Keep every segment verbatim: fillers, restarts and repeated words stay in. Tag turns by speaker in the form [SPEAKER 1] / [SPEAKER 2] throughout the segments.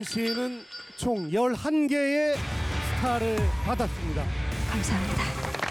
[SPEAKER 1] 씨는 총 열한 개의 스타를 받았습니다.
[SPEAKER 2] 감사합니다.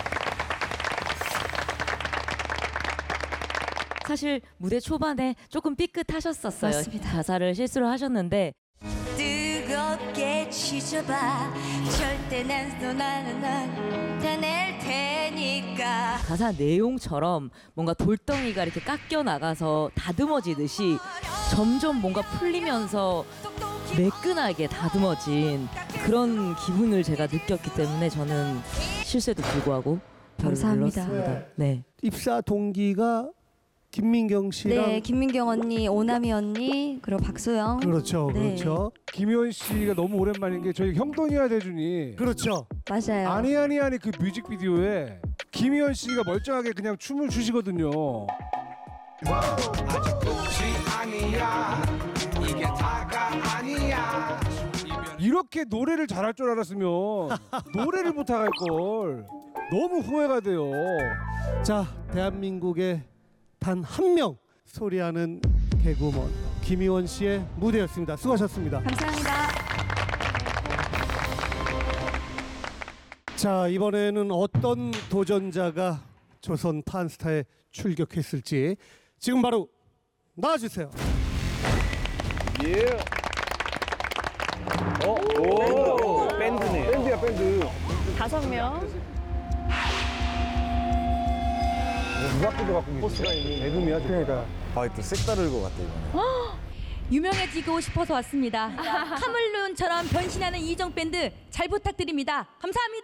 [SPEAKER 3] 사실 무대 초반에 조금 삐끗하셨었어요.
[SPEAKER 2] 맞습니다.
[SPEAKER 3] 가사를 실수를 하셨는데
[SPEAKER 2] 뜨겁게 지져봐 절대 난 나는 넌 다낼 테니까
[SPEAKER 3] 가사 내용처럼 뭔가 돌덩이가 이렇게 깎여 나가서 다듬어지듯이 점점 뭔가 풀리면서 매끈하게 다듬어진 그런 기분을 제가 느꼈기 때문에 저는 실수에도 불구하고 별을
[SPEAKER 2] 감사합니다.
[SPEAKER 3] 눌렀습니다. 네.
[SPEAKER 1] 입사 동기가 김민경 씨랑
[SPEAKER 2] 네, 김민경 언니, 오나미 언니, 그리고 박소영.
[SPEAKER 1] 그렇죠,
[SPEAKER 2] 네.
[SPEAKER 1] 그렇죠,
[SPEAKER 4] 김효연 씨가 너무 오랜만인 게 저희 형돈이야 대준이
[SPEAKER 1] 그렇죠.
[SPEAKER 2] 맞아요.
[SPEAKER 4] 아니 아니 아니 그 뮤직비디오에 김효연 씨가 멀쩡하게 그냥 춤을 추시거든요. 이렇게 노래를 잘할 줄 알았으면 노래를 부탁할 걸. 너무 후회가 돼요.
[SPEAKER 1] 자, 대한민국의 단 한 명 소리하는 개구먼 김희원 씨의 무대였습니다. 수고하셨습니다.
[SPEAKER 2] 감사합니다.
[SPEAKER 1] 자, 이번에는 어떤 도전자가 조선 판스타에 출격했을지 지금 바로 나와주세요.
[SPEAKER 5] 예. 어? 오. 밴드네.
[SPEAKER 4] 밴드야 밴드.
[SPEAKER 6] 다섯 명.
[SPEAKER 4] 누가도 갖고 포스가 있니? 대금이야 그러니까.
[SPEAKER 5] 아, 또 색다를 것 같아 이번에.
[SPEAKER 7] 유명해지고 싶어서 왔습니다. 카멜론처럼 변신하는 이정 밴드 잘 부탁드립니다. 감사합니다.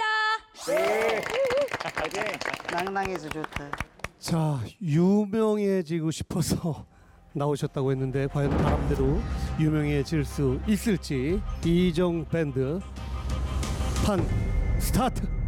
[SPEAKER 8] 낭낭해서 좋다.
[SPEAKER 1] 자, 유명해지고 싶어서 나오셨다고 했는데 과연 바람대로 유명해질 수 있을지 이정 밴드 판 스타트.